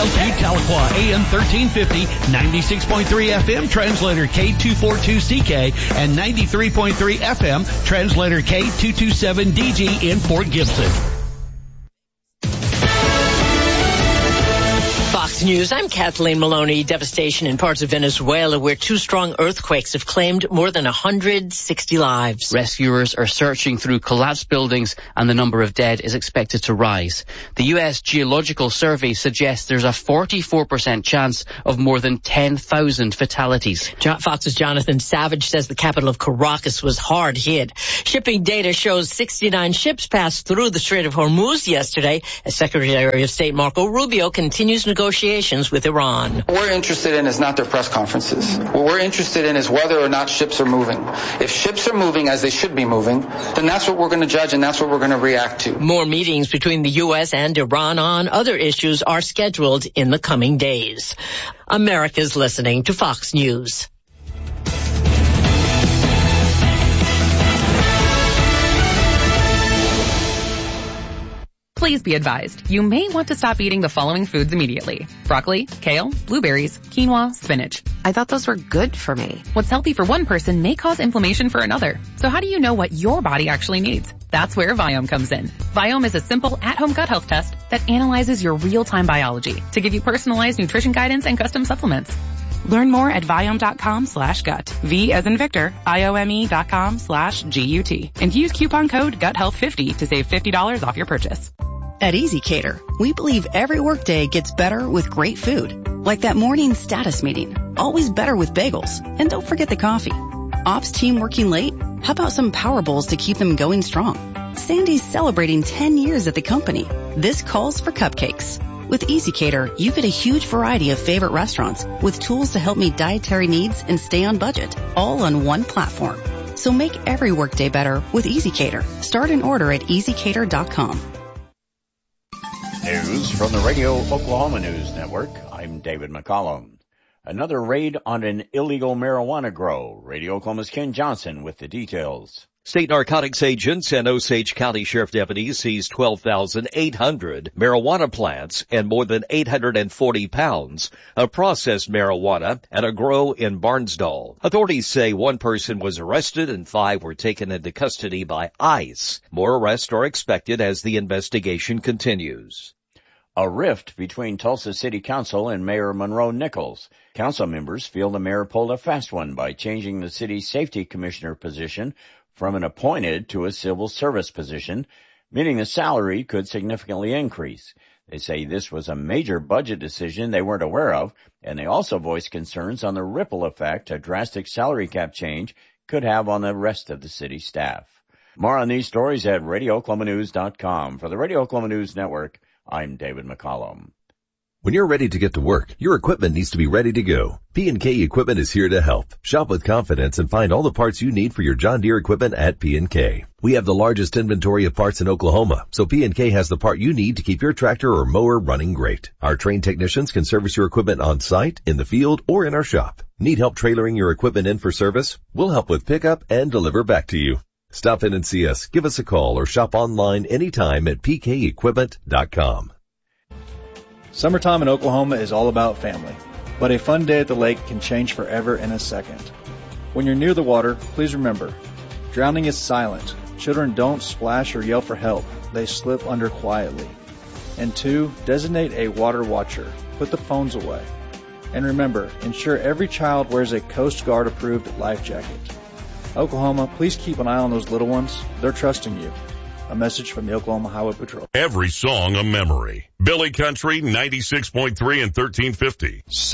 KLQ Tahlequah, AM 1350, 96.3 FM, translator K242CK, and 93.3 FM, translator K227DG in Fort Gibson. Fox News, I'm Kathleen Maloney. Devastation in parts of Venezuela where two strong earthquakes have claimed more than 160 lives. Rescuers are searching through collapsed buildings and the number of dead is expected to rise. The U.S. Geological Survey suggests there's a 44% chance of more than 10,000 fatalities. Fox's Jonathan Savage says the capital of Caracas was hard hit. Shipping data shows 69 ships passed through the Strait of Hormuz yesterday as Secretary of State Marco Rubio continues negotiations with Iran. What we're interested in is not their press conferences. What we're interested in is whether or not ships are moving. If ships are moving as they should be moving, then that's what we're going to judge and that's what we're going to react to. More meetings between the U.S. and Iran on other issues are scheduled in the coming days. America's listening to Fox News. Please be advised, you may want to stop eating the following foods immediately. Broccoli, kale, blueberries, quinoa, spinach. I thought those were good for me. What's healthy for one person may cause inflammation for another. So how do you know what your body actually needs? That's where Viome comes in. Viome is a simple at-home gut health test that analyzes your real-time biology to give you personalized nutrition guidance and custom supplements. Learn more at Viome.com/gut. V as in Victor, IOME.com/GUT. And use coupon code GUTHEALTH50 to save $50 off your purchase. At EasyCater, we believe every workday gets better with great food. Like that morning status meeting. Always better with bagels. And don't forget the coffee. Ops team working late? How about some Power Bowls to keep them going strong? Sandy's celebrating 10 years at the company. This calls for cupcakes. With EasyCater, you get a huge variety of favorite restaurants with tools to help meet dietary needs and stay on budget, all on one platform. So make every workday better with EasyCater. Start an order at easycater.com. News from the Radio Oklahoma News Network. I'm David McCollum. Another raid on an illegal marijuana grow. Radio Oklahoma's Ken Johnson with the details. State narcotics agents and Osage County Sheriff deputies seized 12,800 marijuana plants and more than 840 pounds of processed marijuana at a grow in Barnsdall. Authorities say one person was arrested and 5 were taken into custody by ICE. More arrests are expected as the investigation continues. A rift between Tulsa City Council and Mayor Monroe Nichols. Council members feel the mayor pulled a fast one by changing the city's safety commissioner position from an appointed to a civil service position, meaning the salary could significantly increase. They say this was a major budget decision they weren't aware of, and they also voiced concerns on the ripple effect a drastic salary cap change could have on the rest of the city staff. More on these stories at RadioOklahomaNews.com. For the Radio Oklahoma News Network, I'm David McCollum. When you're ready to get to work, your equipment needs to be ready to go. P&K Equipment is here to help. Shop with confidence and find all the parts you need for your John Deere equipment at P&K. We have the largest inventory of parts in Oklahoma, so P&K has the part you need to keep your tractor or mower running great. Our trained technicians can service your equipment on site, in the field, or in our shop. Need help trailering your equipment in for service? We'll help with pickup and deliver back to you. Stop in and see us, give us a call, or shop online anytime at pkequipment.com. Summertime in Oklahoma is all about family, but a fun day at the lake can change forever in a second. When you're near the water, please remember, drowning is silent. Children don't splash or yell for help. They slip under quietly. And 2, designate a water watcher. Put the phones away. And remember, ensure every child wears a Coast Guard approved life jacket. Oklahoma, please keep an eye on those little ones. They're trusting you. A message from the Oklahoma Highway Patrol. Every song a memory. Billy Country 96.3 and 1350.